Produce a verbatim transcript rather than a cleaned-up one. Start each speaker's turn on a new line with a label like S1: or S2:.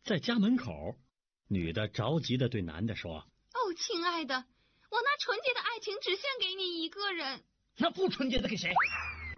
S1: 在家门口，女的着急地对男的说：“
S2: 哦，亲爱的，我那纯洁的爱情只献给你一个人。”
S3: 那不纯洁的给谁？